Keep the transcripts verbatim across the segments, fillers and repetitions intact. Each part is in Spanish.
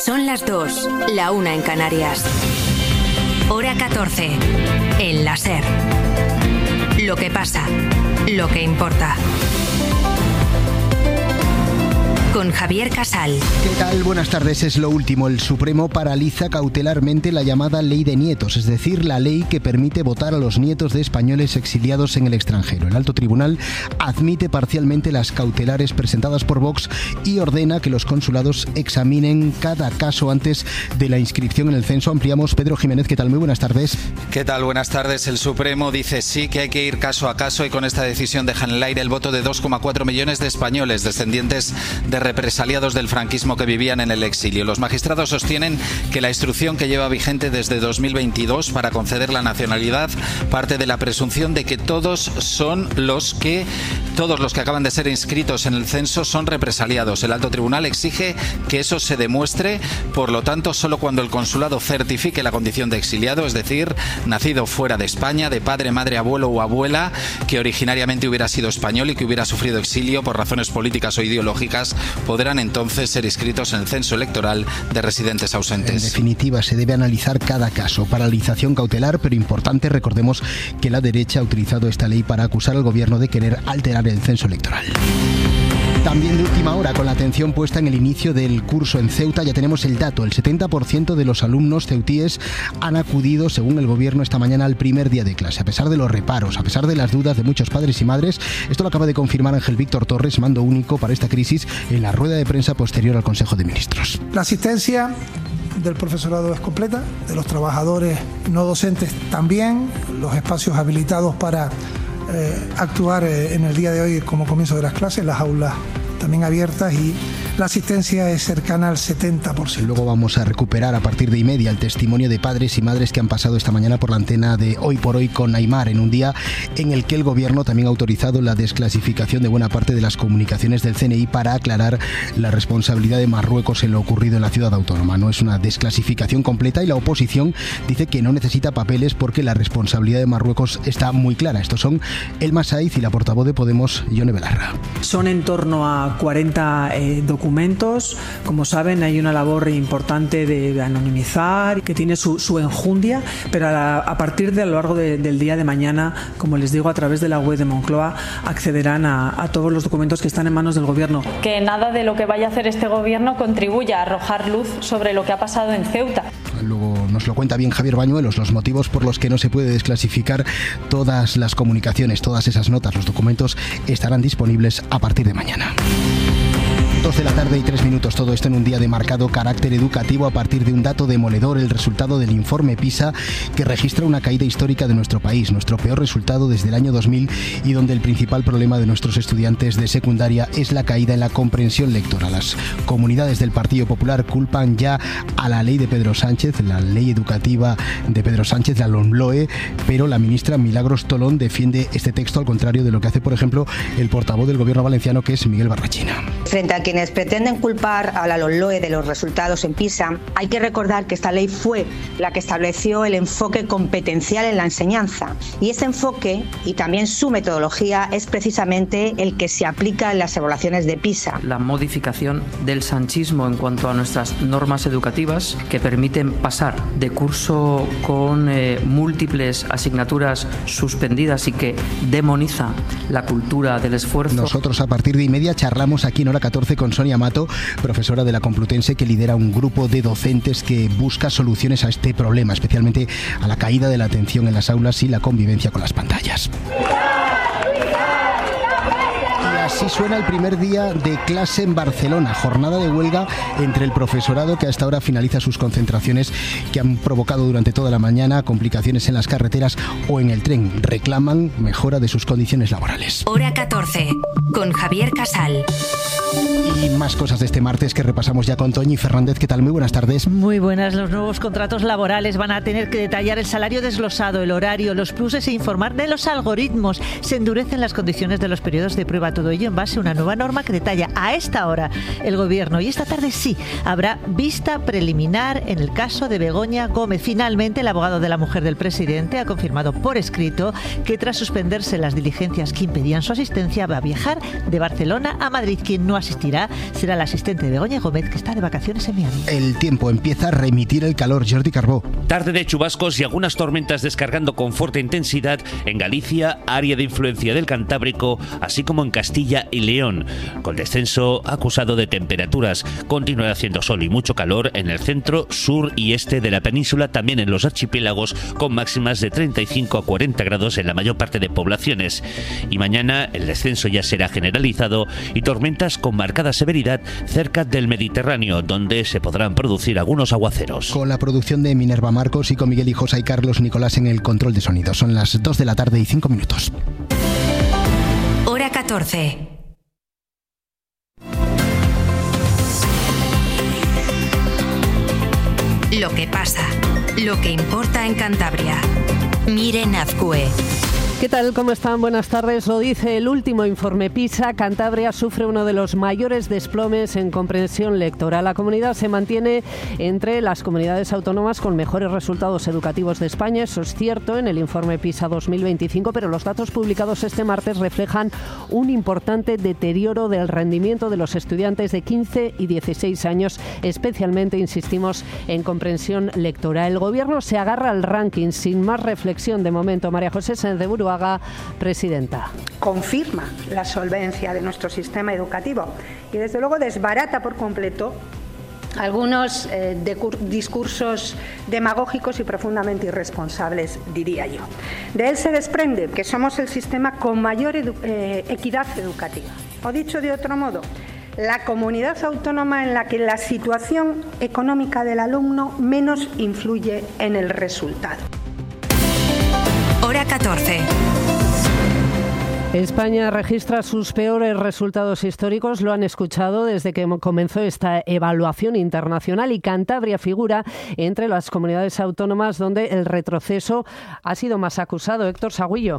Son las dos, la una en Canarias. Hora catorce, en la SER. Lo que pasa, lo que importa. Con Javier Casal. ¿Qué tal? Buenas tardes. Es lo último. El Supremo paraliza cautelarmente la llamada Ley de Nietos, es decir, la ley que permite votar a los nietos de españoles exiliados en el extranjero. El Alto Tribunal admite parcialmente las cautelares presentadas por Vox y ordena que los consulados examinen cada caso antes de la inscripción en el censo. Ampliamos. Pedro Jiménez, ¿qué tal? Muy buenas tardes. ¿Qué tal? Buenas tardes. El Supremo dice sí que hay que ir caso a caso y con esta decisión dejan en el aire el voto de dos coma cuatro millones de españoles descendientes de represaliados del franquismo que vivían en el exilio. Los magistrados sostienen que la instrucción que lleva vigente desde dos mil veintidós para conceder la nacionalidad parte de la presunción de que todos son los que todos los que acaban de ser inscritos en el censo son represaliados. El Alto Tribunal exige que eso se demuestre, por lo tanto, solo cuando el consulado certifique la condición de exiliado, es decir, nacido fuera de España, de padre, madre, abuelo o abuela, que originariamente hubiera sido español y que hubiera sufrido exilio por razones políticas o ideológicas, podrán entonces ser inscritos en el censo electoral de residentes ausentes. En definitiva, se debe analizar cada caso. Paralización cautelar, pero importante, recordemos que la derecha ha utilizado esta ley para acusar al gobierno de querer alterar el censo electoral. También de última hora, con la atención puesta en el inicio del curso en Ceuta, ya tenemos el dato. El setenta por ciento de los alumnos ceutíes han acudido, según el gobierno, esta mañana al primer día de clase. A pesar de los reparos, a pesar de las dudas de muchos padres y madres, esto lo acaba de confirmar Ángel Víctor Torres, mando único para esta crisis, en la rueda de prensa posterior al Consejo de Ministros. La asistencia del profesorado es completa, de los trabajadores no docentes también, los espacios habilitados para Eh, actuar eh, en el día de hoy como comienzo de las clases, las aulas también abiertas y la asistencia es cercana al setenta por ciento. Luego vamos a recuperar a partir de y media el testimonio de padres y madres que han pasado esta mañana por la antena de Hoy por Hoy con Aimar, en un día en el que el gobierno también ha autorizado la desclasificación de buena parte de las comunicaciones del C N I para aclarar la responsabilidad de Marruecos en lo ocurrido en la ciudad autónoma. No es una desclasificación completa y la oposición dice que no necesita papeles porque la responsabilidad de Marruecos está muy clara. Estos son Elma Saiz y la portavoz de Podemos, Yone Belarra. Son en torno a cuarenta eh, documentos. Como saben, hay una labor importante de anonimizar que tiene su, su enjundia, pero a, la, a partir de a lo largo de, del día de mañana, como les digo, a través de la web de Moncloa accederán a, a todos los documentos que están en manos del gobierno. Que nada de lo que vaya a hacer este gobierno contribuya a arrojar luz sobre lo que ha pasado en Ceuta. Luego nos lo cuenta bien Javier Bañuelos, los motivos por los que no se puede desclasificar todas las comunicaciones, todas esas notas, los documentos estarán disponibles a partir de mañana. doce de la tarde y tres minutos, todo esto en un día de marcado carácter educativo a partir de un dato demoledor, el resultado del informe PISA, que registra una caída histórica de nuestro país, nuestro peor resultado desde el año dos mil, y donde el principal problema de nuestros estudiantes de secundaria es la caída en la comprensión lectora. Las comunidades del Partido Popular culpan ya a la ley de Pedro Sánchez, la ley educativa de Pedro Sánchez, la LOMLOE, pero la ministra Milagros Tolón defiende este texto al contrario de lo que hace, por ejemplo, el portavoz del gobierno valenciano, que es Miguel Barrachina. Frente a quienes pretenden culpar a la LOMLOE de los resultados en PISA, hay que recordar que esta ley fue la que estableció el enfoque competencial en la enseñanza, y ese enfoque y también su metodología es precisamente el que se aplica en las evaluaciones de PISA. La modificación del sanchismo en cuanto a nuestras normas educativas que permiten pasar de curso con eh, múltiples asignaturas suspendidas y que demoniza la cultura del esfuerzo. Nosotros a partir de y media charlamos aquí en Hora catorce con Sonia Mato, profesora de la Complutense, que lidera un grupo de docentes que busca soluciones a este problema, especialmente a la caída de la atención en las aulas y la convivencia con las pantallas. Así suena el primer día de clase en Barcelona, jornada de huelga entre el profesorado que hasta ahora finaliza sus concentraciones que han provocado durante toda la mañana complicaciones en las carreteras o en el tren. Reclaman mejora de sus condiciones laborales. Hora catorce, con Javier Casal. Y más cosas de este martes que repasamos ya con Toñi Fernández. ¿Qué tal? Muy buenas tardes. Muy buenas. Los nuevos contratos laborales van a tener que detallar el salario desglosado, el horario, los pluses e informar de los algoritmos. Se endurecen las condiciones de los periodos de prueba. Todo ello ello en base a una nueva norma que detalla a esta hora el Gobierno. Y esta tarde sí, habrá vista preliminar en el caso de Begoña Gómez. Finalmente, el abogado de la mujer del presidente ha confirmado por escrito que tras suspenderse las diligencias que impedían su asistencia, va a viajar de Barcelona a Madrid. Quien no asistirá será la asistente de Begoña Gómez, que está de vacaciones en Miami. El tiempo empieza a remitir el calor. Jordi Carbó. Tarde de chubascos y algunas tormentas descargando con fuerte intensidad en Galicia, área de influencia del Cantábrico, así como en Castilla y León, con descenso acusado de temperaturas. Continuará haciendo sol y mucho calor en el centro, sur y este de la península, también en los archipiélagos, con máximas de treinta y cinco a cuarenta grados en la mayor parte de poblaciones. Y mañana el descenso ya será generalizado y tormentas con marcada severidad cerca del Mediterráneo, donde se podrán producir algunos aguaceros. Con la producción de Minerva Marcos y con Miguel Hijos y Carlos Nicolás en el control de sonido. Son las dos de la tarde y cinco minutos. Hora catorce. Lo que pasa, lo que importa en Cantabria. Miren Azcue. ¿Qué tal? ¿Cómo están? Buenas tardes. Lo dice el último informe PISA. Cantabria sufre uno de los mayores desplomes en comprensión lectora. La comunidad se mantiene entre las comunidades autónomas con mejores resultados educativos de España. Eso es cierto en el informe PISA dos mil veinticinco, pero los datos publicados este martes reflejan un importante deterioro del rendimiento de los estudiantes de quince y dieciséis años, especialmente, insistimos, en comprensión lectora. El Gobierno se agarra al ranking sin más reflexión de momento. María José Sáenz de Buruaga, presidenta. Confirma la solvencia de nuestro sistema educativo y desde luego desbarata por completo algunos eh, de discursos demagógicos y profundamente irresponsables, diría yo. De él se desprende que somos el sistema con mayor edu eh, equidad educativa. O dicho de otro modo, la comunidad autónoma en la que la situación económica del alumno menos influye en el resultado. Hora catorce. España registra sus peores resultados históricos, lo han escuchado desde que comenzó esta evaluación internacional, y Cantabria figura entre las comunidades autónomas donde el retroceso ha sido más acusado. Héctor Sagüillo.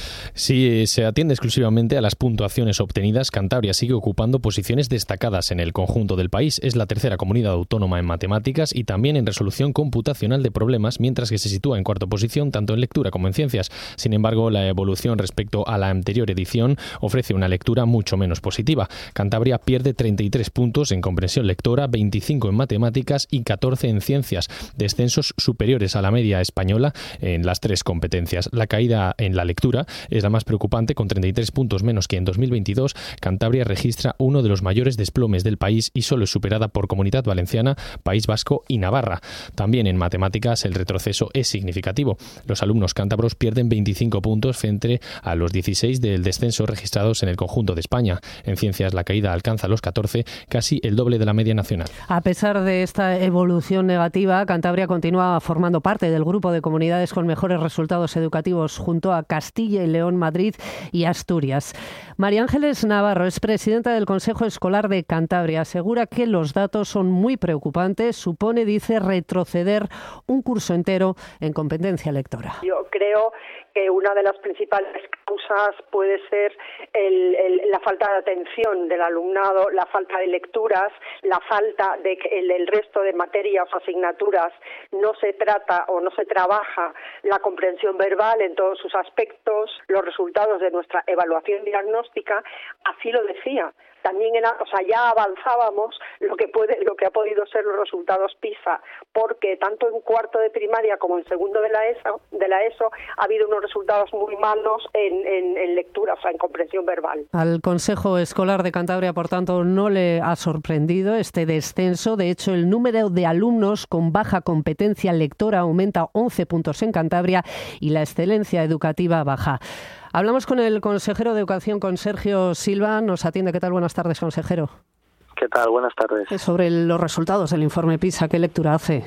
Si se atiende exclusivamente a las puntuaciones obtenidas, Cantabria sigue ocupando posiciones destacadas en el conjunto del país. Es la tercera comunidad autónoma en matemáticas y también en resolución computacional de problemas, mientras que se sitúa en cuarta posición tanto en lectura como en ciencias. Sin embargo, la evolución respecto a la anterior edición ofrece una lectura mucho menos positiva. Cantabria pierde treinta y tres puntos en comprensión lectora, veinticinco en matemáticas y catorce en ciencias, descensos superiores a la media española en las tres competencias. La caída en la lectura es la más preocupante, con treinta y tres puntos menos que en dos mil veintidós. Cantabria registra uno de los mayores desplomes del país y solo es superada por Comunidad Valenciana, País Vasco y Navarra. También en matemáticas el retroceso es significativo. Los alumnos cántabros pierden veinticinco puntos frente a los dieciséis del descenso registrados en el conjunto de España. En ciencias la caída alcanza los catorce, casi el doble de la media nacional. A pesar de esta evolución negativa, Cantabria continúa formando parte del grupo de comunidades con mejores resultados educativos junto a Castilla y León, Madrid y Asturias. María Ángeles Navarro es presidenta del Consejo Escolar de Cantabria. Asegura que los datos son muy preocupantes. Supone, dice, retroceder un curso entero en competencia lectora. Yo creo que una de las principales causas puede ser el, el, la falta de atención del alumnado, la falta de lecturas, la falta de que el, el resto de materias o asignaturas no se trata o no se trabaja la comprensión verbal en todos sus aspectos. Los resultados de nuestra evaluación diagnóstica así lo decía. También en, o sea, ya avanzábamos lo que puede, lo que ha podido ser los resultados PISA, porque tanto en cuarto de primaria como en segundo de la ESO, de la ESO ha habido unos resultados muy malos en, en, en lectura, o sea, en comprensión verbal. Al Consejo Escolar de Cantabria, por tanto, no le ha sorprendido este descenso. De hecho, el número de alumnos con baja competencia lectora aumenta once puntos en Cantabria y la excelencia educativa baja. Hablamos con el consejero de Educación, con Sergio Silva. Nos atiende. ¿Qué tal? Buenas tardes, consejero. ¿Qué tal? Buenas tardes. Sobre los resultados del informe PISA, ¿qué lectura hace?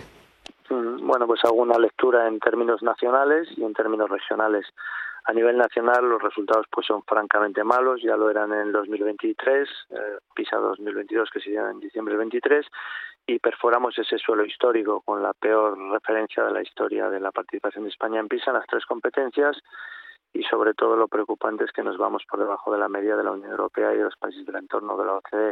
Bueno, pues hago una lectura en términos nacionales y en términos regionales. A nivel nacional los resultados pues son francamente malos, ya lo eran en el dos mil veintitrés, eh, PISA dos mil veintidós que se dio en diciembre del veintitrés, y perforamos ese suelo histórico con la peor referencia de la historia de la participación de España en PISA en las tres competencias. y sobre todo lo preocupante es que nos vamos por debajo de la media de la Unión Europea y de los países del entorno de la O C D E.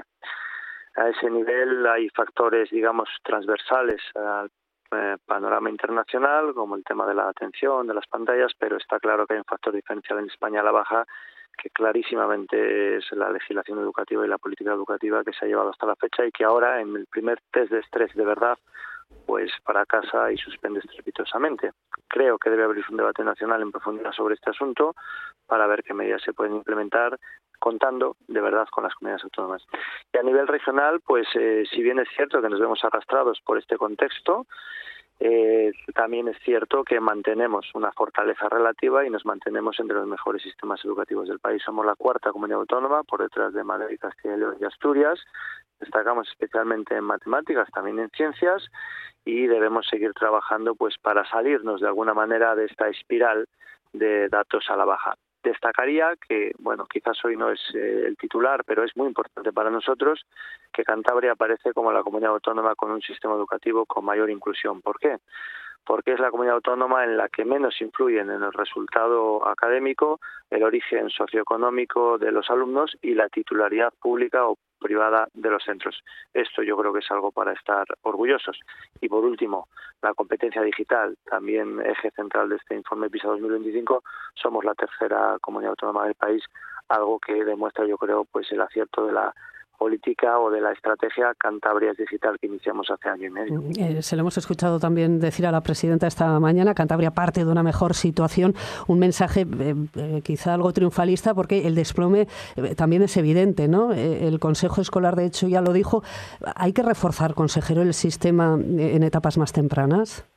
A ese nivel hay factores, digamos, transversales al eh, panorama internacional, como el tema de la atención, de las pantallas, pero está claro que hay un factor diferencial en España a la baja, que clarísimamente es la legislación educativa y la política educativa que se ha llevado hasta la fecha y que ahora, en el primer test de estrés de verdad, pues fracasa y suspende estrepitosamente. Creo que debe abrirse un debate nacional en profundidad sobre este asunto para ver qué medidas se pueden implementar, contando de verdad con las comunidades autónomas. Y a nivel regional, pues eh, si bien es cierto que nos vemos arrastrados por este contexto, eh, también es cierto que mantenemos una fortaleza relativa y nos mantenemos entre los mejores sistemas educativos del país. Somos la cuarta comunidad autónoma, por detrás de Madrid, Castilla y León y Asturias. Destacamos especialmente en matemáticas, también en ciencias, y debemos seguir trabajando pues para salirnos de alguna manera de esta espiral de datos a la baja. Destacaría que, bueno, quizás hoy no es eh, el titular, pero es muy importante para nosotros que Cantabria aparece como la comunidad autónoma con un sistema educativo con mayor inclusión. ¿Por qué? Porque es la comunidad autónoma en la que menos influyen en el resultado académico el origen socioeconómico de los alumnos y la titularidad pública o privada de los centros. Esto yo creo que es algo para estar orgullosos. Y por último, la competencia digital, también eje central de este informe PISA dos mil veinticinco, somos la tercera comunidad autónoma del país, algo que demuestra yo creo pues el acierto de la política o de la estrategia Cantabria es Digital que iniciamos hace año y medio. Eh, se lo hemos escuchado también decir a la presidenta esta mañana, Cantabria parte de una mejor situación, un mensaje eh, eh, quizá algo triunfalista porque el desplome eh, también es evidente, ¿no? Eh, el Consejo Escolar de hecho ya lo dijo, ¿hay que reforzar, consejero, el sistema en etapas más tempranas?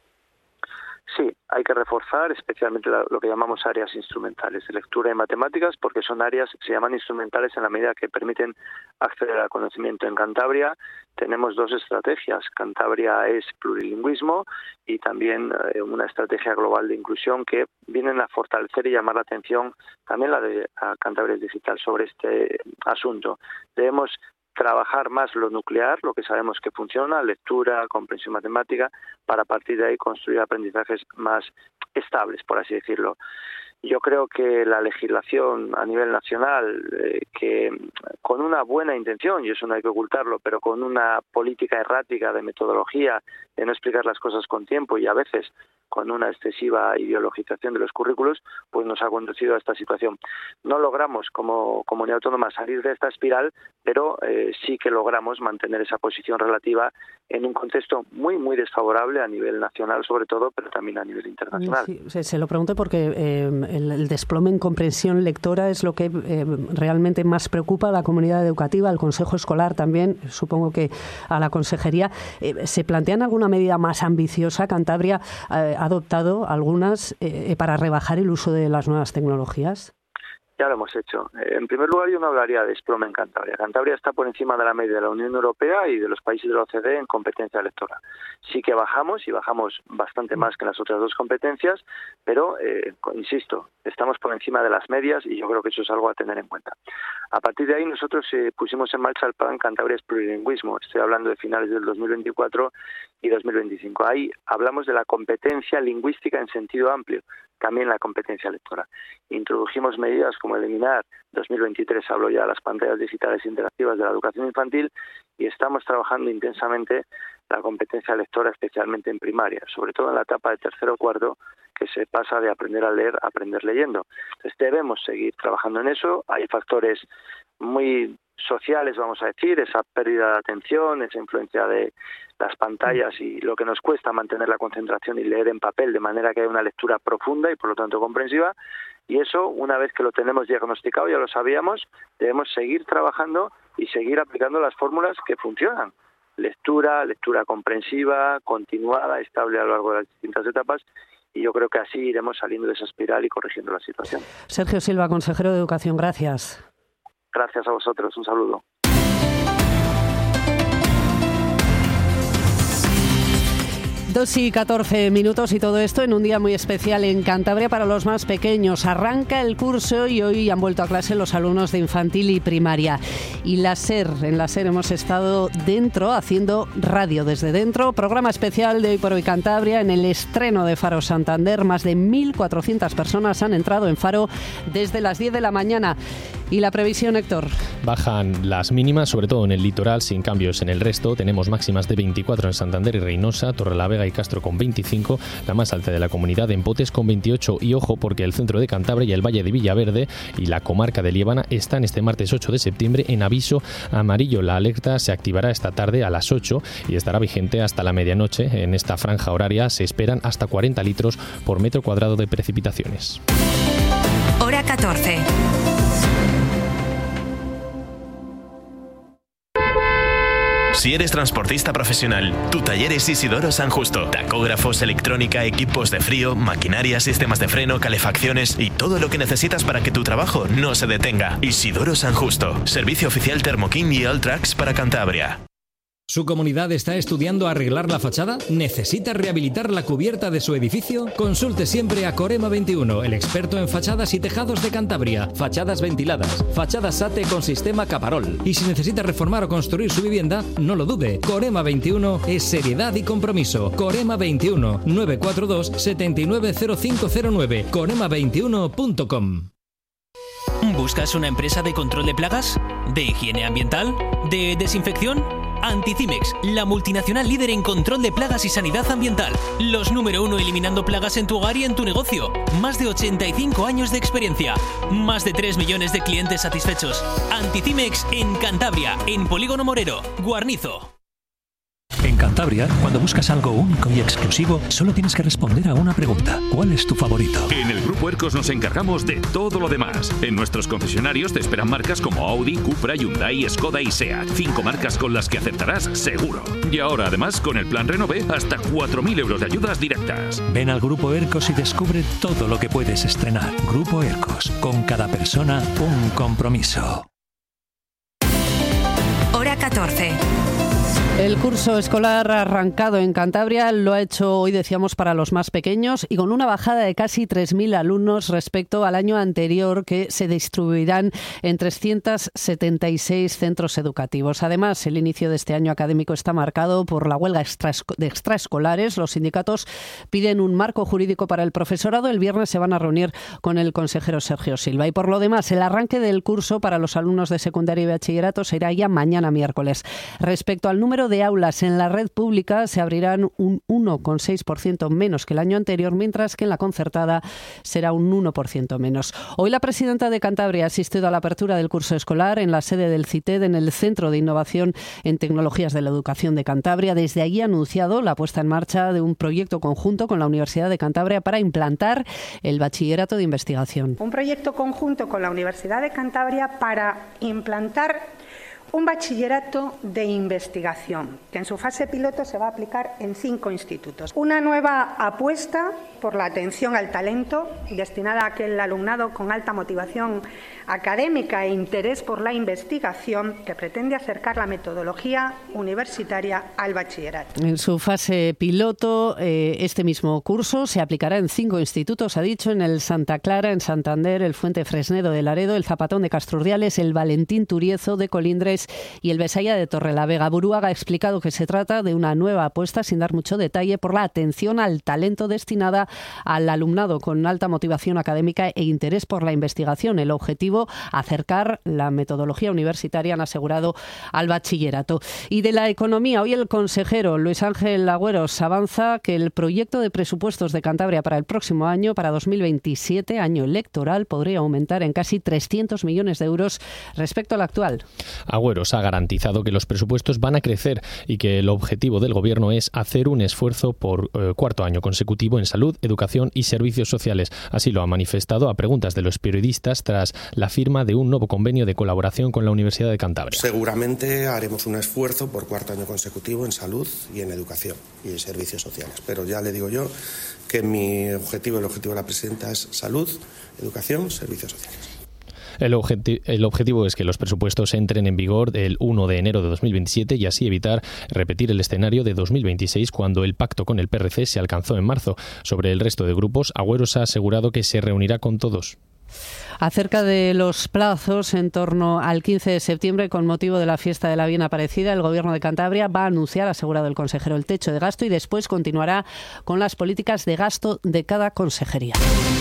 Sí, hay que reforzar especialmente lo que llamamos áreas instrumentales de lectura y matemáticas, porque son áreas, se llaman instrumentales en la medida que permiten acceder al conocimiento. En Cantabria tenemos dos estrategias. Cantabria es plurilingüismo y también eh, una estrategia global de inclusión que vienen a fortalecer y llamar la atención, también la de Cantabria es Digital, sobre este asunto. Debemos trabajar más lo nuclear, lo que sabemos que funciona, lectura, comprensión matemática, para a partir de ahí construir aprendizajes más estables, por así decirlo. Yo creo que la legislación a nivel nacional, eh, que con una buena intención, y eso no hay que ocultarlo, pero con una política errática de metodología, de no explicar las cosas con tiempo y a veces con una excesiva ideologización de los currículos, pues nos ha conducido a esta situación. No logramos como comunidad autónoma salir de esta espiral, pero eh, sí que logramos mantener esa posición relativa en un contexto muy, muy desfavorable a nivel nacional sobre todo, pero también a nivel internacional. Sí, se, se lo pregunto porque eh, el, el desplome en comprensión lectora es lo que eh, realmente más preocupa a la comunidad educativa, al Consejo Escolar también, supongo que a la Consejería. Eh, ¿Se plantean alguna medida más ambiciosa? Cantabria eh, ha adoptado algunas eh, para rebajar el uso de las nuevas tecnologías. Ya lo hemos hecho. En primer lugar, yo no hablaría de desplome en Cantabria. Cantabria está por encima de la media de la Unión Europea y de los países de la O C D E en competencia lectora. Sí que bajamos, y bajamos bastante más que en las otras dos competencias, pero, eh, insisto, estamos por encima de las medias y yo creo que eso es algo a tener en cuenta. A partir de ahí, nosotros eh, pusimos en marcha el plan Cantabria es plurilingüismo. Estoy hablando de finales del dos mil veinticuatro y dos mil veinticinco. Ahí hablamos de la competencia lingüística en sentido amplio, también la competencia lectora. Introdujimos medidas como eliminar, dos mil veintitrés hablo ya de las pantallas digitales interactivas de la educación infantil, y estamos trabajando intensamente la competencia lectora, especialmente en primaria, sobre todo en la etapa de tercero o cuarto, que se pasa de aprender a leer a aprender leyendo. Entonces debemos seguir trabajando en eso. Hay factores muy sociales, vamos a decir, esa pérdida de atención, esa influencia de las pantallas y lo que nos cuesta mantener la concentración y leer en papel, de manera que haya una lectura profunda y por lo tanto comprensiva. Y eso, una vez que lo tenemos diagnosticado, ya lo sabíamos, debemos seguir trabajando y seguir aplicando las fórmulas que funcionan. Lectura, lectura comprensiva, continuada, estable a lo largo de las distintas etapas, y yo creo que así iremos saliendo de esa espiral y corrigiendo la situación. Sergio Silva, consejero de Educación, gracias. Gracias a vosotros, un saludo. dos y catorce minutos y todo esto en un día muy especial en Cantabria para los más pequeños. Arranca el curso y hoy han vuelto a clase los alumnos de infantil y primaria. Y la SER, en la SER hemos estado dentro haciendo radio desde dentro. Programa especial de Hoy por Hoy Cantabria en el estreno de Faro Santander. Más de mil cuatrocientas personas han entrado en Faro desde las diez de la mañana. ¿Y la previsión, Héctor? Bajan las mínimas, sobre todo en el litoral, sin cambios en el resto. Tenemos máximas de veinticuatro en Santander y Reynosa, Torrelavega y Castro con veinticinco, la más alta de la comunidad en Potes con veintiocho. Y ojo, porque el centro de Cantabria y el Valle de Villaverde y la comarca de Liébana están este martes ocho de septiembre en aviso amarillo. La alerta se activará esta tarde a las ocho y estará vigente hasta la medianoche. En esta franja horaria se esperan hasta cuarenta litros por metro cuadrado de precipitaciones. Hora catorce. Si eres transportista profesional, tu taller es Isidoro San Justo. Tacógrafos, electrónica, equipos de frío, maquinaria, sistemas de freno, calefacciones y todo lo que necesitas para que tu trabajo no se detenga. Isidoro San Justo. Servicio oficial Thermokin y Altrax para Cantabria. ¿Su comunidad está estudiando arreglar la fachada? ¿Necesita rehabilitar la cubierta de su edificio? Consulte siempre a Corema veintiuno, el experto en fachadas y tejados de Cantabria. Fachadas ventiladas, fachadas SATE con sistema Caparol. Y si necesita reformar o construir su vivienda, no lo dude. Corema veintiuno es seriedad y compromiso. Corema veintiuno, nueve cuatro dos, siete nueve cero cinco cero nueve. corema veintiuno punto com. ¿Buscas una empresa de control de plagas? ¿De higiene ambiental? ¿De desinfección? Anticimex, la multinacional líder en control de plagas y sanidad ambiental. Los número uno eliminando plagas en tu hogar y en tu negocio. Más de ochenta y cinco años de experiencia. Más de tres millones de clientes satisfechos. Anticimex en Cantabria, en Polígono Morero, Guarnizo. En Cantabria, cuando buscas algo único y exclusivo, solo tienes que responder a una pregunta. ¿Cuál es tu favorito? En el Grupo Ercos nos encargamos de todo lo demás. En nuestros concesionarios te esperan marcas como Audi, Cupra, Hyundai, Skoda y SEAT. Cinco marcas con las que acertarás seguro. Y ahora, además, con el plan Renove, hasta cuatro mil euros de ayudas directas. Ven al Grupo Ercos y descubre todo lo que puedes estrenar. Grupo Ercos. Con cada persona, un compromiso. Hora catorce. El curso escolar arrancado en Cantabria lo ha hecho hoy, decíamos, para los más pequeños y con una bajada de casi tres mil alumnos respecto al año anterior, que se distribuirán en trescientos setenta y seis centros educativos. Además, el inicio de este año académico está marcado por la huelga de extraescolares. Los sindicatos piden un marco jurídico para el profesorado. El viernes se van a reunir con el consejero Sergio Silva. Y por lo demás, el arranque del curso para los alumnos de secundaria y bachillerato será ya mañana miércoles. Respecto al número de aulas en la red pública, se abrirán un uno coma seis por ciento menos que el año anterior, mientras que en la concertada será un uno por ciento menos. Hoy la presidenta de Cantabria ha asistido a la apertura del curso escolar en la sede del CITED, en el Centro de Innovación en Tecnologías de la Educación de Cantabria. Desde allí ha anunciado la puesta en marcha de un proyecto conjunto con la Universidad de Cantabria para implantar el bachillerato de investigación. Un proyecto conjunto con la Universidad de Cantabria para implantar un bachillerato de investigación, que en su fase piloto se va a aplicar en cinco institutos. Una nueva apuesta por la atención al talento, destinada a aquel alumnado con alta motivación académica e interés por la investigación, que pretende acercar la metodología universitaria al bachillerato. En su fase piloto, eh, este mismo curso se aplicará en cinco institutos, ha dicho, en el Santa Clara, en Santander, el Fuente Fresnedo de Laredo, el Zapatón de Castrurdiales, el Valentín Turiezo de Colindres y el Besaya de Torrelavega. Buruaga ha explicado que se trata de una nueva apuesta, sin dar mucho detalle, por la atención al talento destinada al alumnado con alta motivación académica e interés por la investigación. El objetivo, acercar la metodología universitaria, han asegurado, al bachillerato. Y de la economía, hoy el consejero Luis Ángel Agüeros avanza que el proyecto de presupuestos de Cantabria para el próximo año, para dos mil veintisiete, año electoral, podría aumentar en casi trescientos millones de euros respecto al actual. Agüeros ha garantizado que los presupuestos van a crecer y que el objetivo del Gobierno es hacer un esfuerzo por eh, cuarto año consecutivo en salud, educación y servicios sociales. Así lo ha manifestado a preguntas de los periodistas tras la firma de un nuevo convenio de colaboración con la Universidad de Cantabria. Seguramente haremos un esfuerzo por cuarto año consecutivo en salud y en educación y en servicios sociales. Pero ya le digo yo que mi objetivo, el objetivo de la presidenta es salud, educación, servicios sociales. El, objeti- el objetivo es que los presupuestos entren en vigor el uno de enero de dos mil veintisiete y así evitar repetir el escenario de dos mil veintiséis, cuando el pacto con el P R C se alcanzó en marzo. Sobre el resto de grupos, Agüero se ha asegurado que se reunirá con todos. Acerca de los plazos, en torno al quince de septiembre, con motivo de la fiesta de la Bien Aparecida, el Gobierno de Cantabria va a anunciar, ha asegurado el consejero, el techo de gasto y después continuará con las políticas de gasto de cada consejería.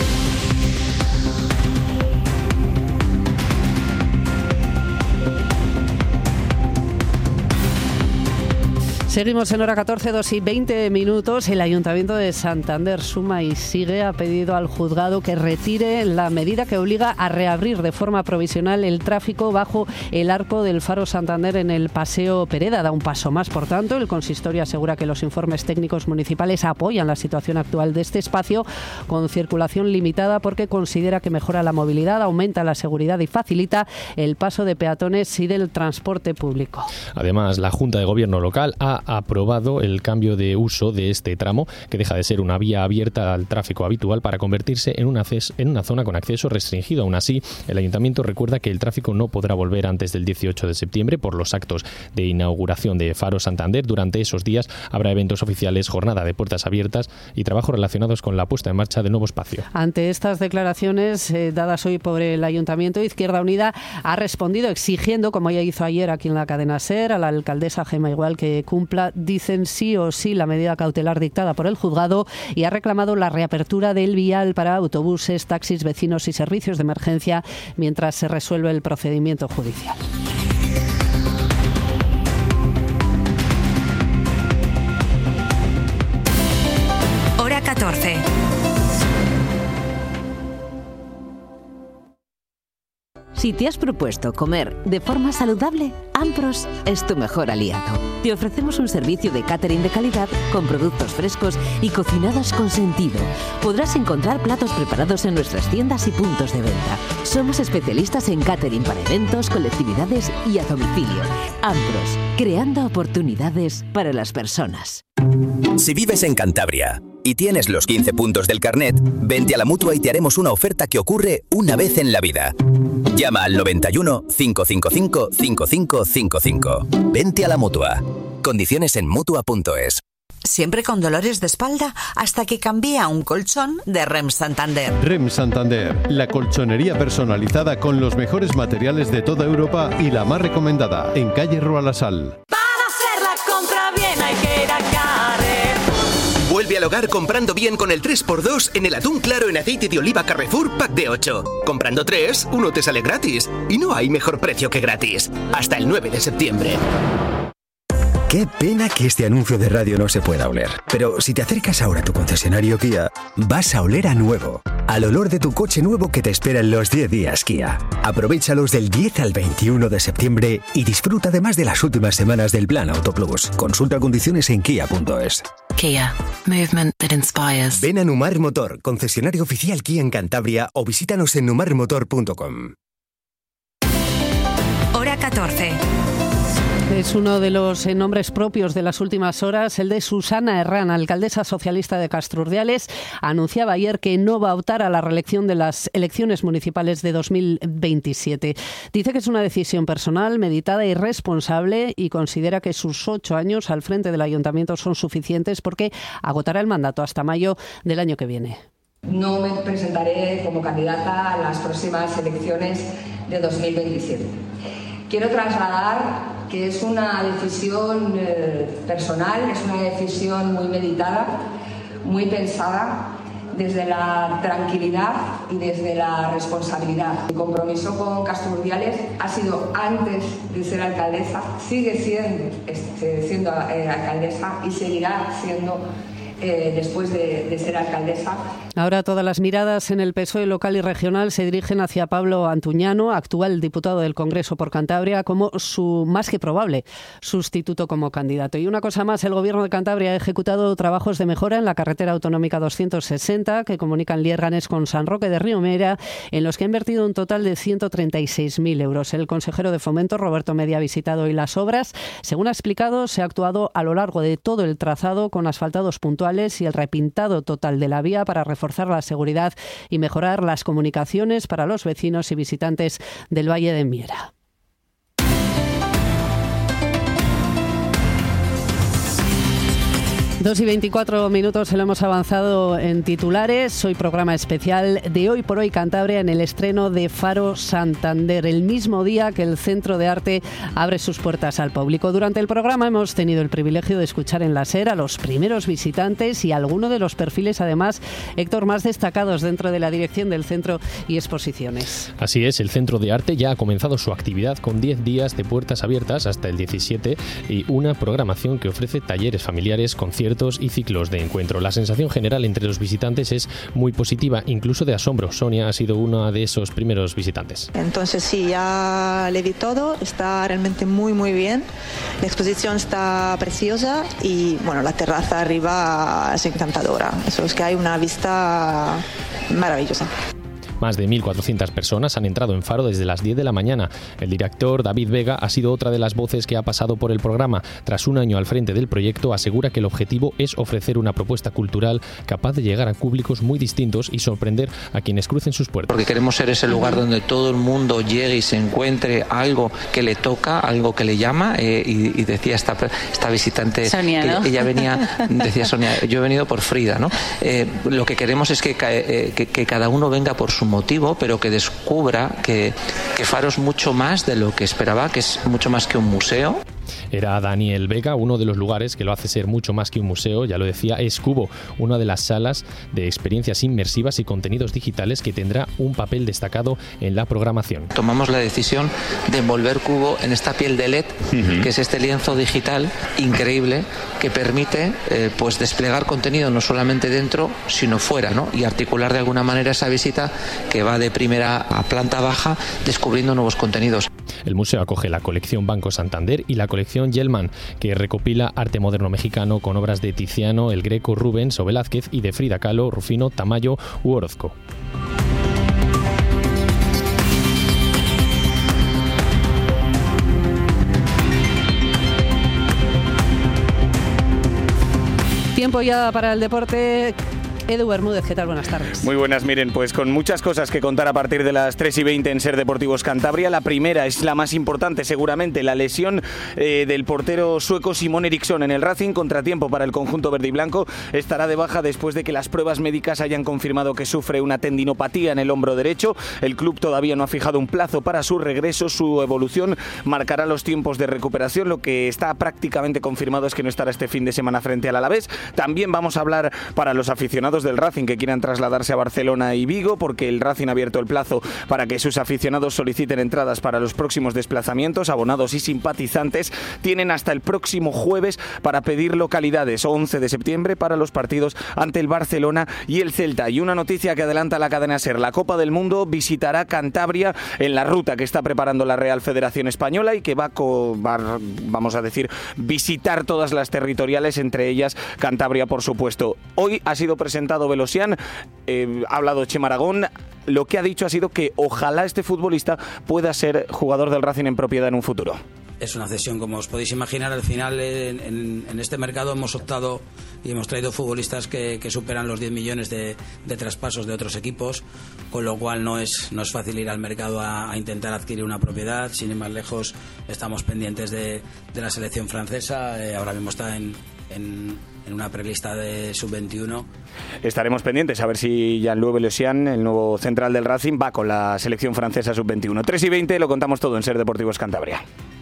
Seguimos en hora catorce, dos y veinte minutos. El Ayuntamiento de Santander suma y sigue. Ha pedido al juzgado que retire la medida que obliga a reabrir de forma provisional el tráfico bajo el arco del Faro Santander en el Paseo Pereda. Da un paso más, por tanto. El consistorio asegura que los informes técnicos municipales apoyan la situación actual de este espacio con circulación limitada, porque considera que mejora la movilidad, aumenta la seguridad y facilita el paso de peatones y del transporte público. Además, la Junta de Gobierno local ha aprobado el cambio de uso de este tramo, que deja de ser una vía abierta al tráfico habitual para convertirse en una, en una zona con acceso restringido. Aún así, el Ayuntamiento recuerda que el tráfico no podrá volver antes del dieciocho de septiembre por los actos de inauguración de Faro Santander. Durante esos días habrá eventos oficiales, jornada de puertas abiertas y trabajos relacionados con la puesta en marcha del nuevo espacio. Ante estas declaraciones eh, dadas hoy por el Ayuntamiento, Izquierda Unida ha respondido exigiendo, como ya hizo ayer aquí en la cadena SER, a la alcaldesa Gemma Igual que cumpla, dicen, sí o sí la medida cautelar dictada por el juzgado, y ha reclamado la reapertura del vial para autobuses, taxis, vecinos y servicios de emergencia mientras se resuelve el procedimiento judicial. Hora catorce. Si te has propuesto comer de forma saludable, Ampros es tu mejor aliado. Te ofrecemos un servicio de catering de calidad con productos frescos y cocinados con sentido. Podrás encontrar platos preparados en nuestras tiendas y puntos de venta. Somos especialistas en catering para eventos, colectividades y a domicilio. Ampros, creando oportunidades para las personas. Si vives en Cantabria y tienes los quince puntos del carnet, vente a la Mutua y te haremos una oferta que ocurre una vez en la vida. Llama al noventa y uno, cinco cinco cinco, cinco cinco cinco cinco. Vente a la Mutua. Condiciones en Mutua punto es. Siempre con dolores de espalda hasta que cambié a un colchón de REM Santander. REM Santander, la colchonería personalizada con los mejores materiales de toda Europa y la más recomendada, en calle Rua La Sal. Para hacer la compra bien hay que ir a Carrer. Vuelve al hogar comprando bien con el tres por dos en el atún claro en aceite de oliva Carrefour Pack de ocho. Comprando tres, uno te sale gratis. Y no hay mejor precio que gratis. Hasta el nueve de septiembre. Qué pena que este anuncio de radio no se pueda oler. Pero si te acercas ahora a tu concesionario Kia, vas a oler a nuevo. Al olor de tu coche nuevo que te espera en los diez días Kia. Aprovéchalos del diez al veintiuno de septiembre y disfruta además de las últimas semanas del Plan Auto Plus. Consulta condiciones en kia punto es. Kia, movement that inspires. Ven a Numar Motor, concesionario oficial Kia en Cantabria, o visítanos en numar motor punto com. Hora catorce. Es uno de los nombres propios de las últimas horas, el de Susana Herrán, alcaldesa socialista de Castrurdiales. Anunciaba ayer que no va a optar a la reelección de las elecciones municipales de dos mil veintisiete. Dice que es una decisión personal, meditada y responsable, y considera que sus ocho años al frente del ayuntamiento son suficientes porque agotará el mandato hasta mayo del año que viene. No me presentaré como candidata a las próximas elecciones de dos mil veintisiete. Quiero trasladar que es una decisión eh, personal, es una decisión muy meditada, muy pensada, desde la tranquilidad y desde la responsabilidad. Mi compromiso con Castrurdiales ha sido antes de ser alcaldesa, sigue siendo, este, siendo eh, alcaldesa y seguirá siendo Eh, después de, de ser alcaldesa. Ahora todas las miradas en el P S O E local y regional se dirigen hacia Pablo Antuñano, actual diputado del Congreso por Cantabria, como su más que probable sustituto como candidato. Y una cosa más, el Gobierno de Cantabria ha ejecutado trabajos de mejora en la carretera autonómica doscientos sesenta que comunican Lierganes con San Roque de Río Mera, en los que ha invertido un total de ciento treinta y seis mil euros. El consejero de Fomento, Roberto Media, ha visitado hoy las obras. Según ha explicado, se ha actuado a lo largo de todo el trazado con asfaltados puntuales actuales y el repintado total de la vía para reforzar la seguridad y mejorar las comunicaciones para los vecinos y visitantes del Valle de Miera. Dos y veinticuatro minutos, se lo hemos avanzado en titulares. Hoy programa especial de Hoy por Hoy Cantabria en el estreno de Faro Santander, el mismo día que el Centro de Arte abre sus puertas al público. Durante el programa hemos tenido el privilegio de escuchar en la SER a los primeros visitantes y a alguno de los perfiles, además, Héctor, más destacados dentro de la dirección del centro y exposiciones. Así es, el Centro de Arte ya ha comenzado su actividad con diez días de puertas abiertas hasta el diecisiete y una programación que ofrece talleres familiares, conciertos y ciclos de encuentro. La sensación general entre los visitantes es muy positiva, incluso de asombro. Sonia ha sido una de esos primeros visitantes. Entonces sí, ya le vi todo, está realmente muy muy bien. La exposición está preciosa y bueno, la terraza arriba es encantadora. Eso es que hay una vista maravillosa. Más de mil cuatrocientas personas han entrado en Faro desde las diez de la mañana. El director David Vega ha sido otra de las voces que ha pasado por el programa. Tras un año al frente del proyecto, asegura que el objetivo es ofrecer una propuesta cultural capaz de llegar a públicos muy distintos y sorprender a quienes crucen sus puertas. Porque queremos ser ese lugar donde todo el mundo llegue y se encuentre algo que le toca, algo que le llama. Eh, y, y decía esta, esta visitante, Sonia, ¿no? que ella venía, decía Sonia, yo he venido por Frida, ¿no? Eh, lo que queremos es que, eh, que, que cada uno venga por su motivo, pero que descubra que, que Faro es mucho más de lo que esperaba, que es mucho más que un museo. Era Daniel Vega. Uno de los lugares que lo hace ser mucho más que un museo, ya lo decía, es Cubo, una de las salas de experiencias inmersivas y contenidos digitales que tendrá un papel destacado en la programación. Tomamos la decisión de envolver Cubo en esta piel de L E D, uh-huh. que es este lienzo digital increíble que permite eh, pues desplegar contenido no solamente dentro, sino fuera, ¿no? Y articular de alguna manera esa visita que va de primera a planta baja descubriendo nuevos contenidos. El museo acoge la colección Banco Santander y la colección Yellman, que recopila arte moderno mexicano con obras de Tiziano, El Greco, Rubens o Velázquez y de Frida Kahlo, Rufino, Tamayo u Orozco. Tiempo ya para el deporte. Edu Bermúdez, ¿qué tal? Buenas tardes. Muy buenas, miren, pues con muchas cosas que contar a partir de las tres y veinte en SER Deportivos Cantabria. La primera es la más importante, seguramente, la lesión eh, del portero sueco Simon Eriksson en el Racing. Contratiempo para el conjunto verde y blanco. Estará de baja después de que las pruebas médicas hayan confirmado que sufre una tendinopatía en el hombro derecho. El club todavía no ha fijado un plazo para su regreso. Su evolución marcará los tiempos de recuperación. Lo que está prácticamente confirmado es que no estará este fin de semana frente al Alavés. También vamos a hablar para los aficionados del Racing que quieran trasladarse a Barcelona y Vigo, porque el Racing ha abierto el plazo para que sus aficionados soliciten entradas para los próximos desplazamientos. Abonados y simpatizantes tienen hasta el próximo jueves para pedir localidades, once de septiembre, para los partidos ante el Barcelona y el Celta. Y una noticia que adelanta la cadena SER: la Copa del Mundo visitará Cantabria en la ruta que está preparando la Real Federación Española y que va a, va, vamos a decir, visitar todas las territoriales, entre ellas Cantabria, por supuesto. Hoy ha sido presentado Velosian, eh, ha hablado Chema Aragón. Lo que ha dicho ha sido que ojalá este futbolista pueda ser jugador del Racing en propiedad en un futuro. Es una cesión, como os podéis imaginar. Al final, en, en, en este mercado hemos optado y hemos traído futbolistas que, que superan los diez millones de, de traspasos de otros equipos, con lo cual no es, no es fácil ir al mercado a, a intentar adquirir una propiedad. Sin ir más lejos, estamos pendientes de, de la selección francesa. Eh, ahora mismo está en, en, en una prelista de sub veintiuno. Estaremos pendientes a ver si Jean-Louis Velosian, el nuevo central del Racing, va con la selección francesa sub veintiuno. tres y veinte, lo contamos todo en SER Deportivos Cantabria.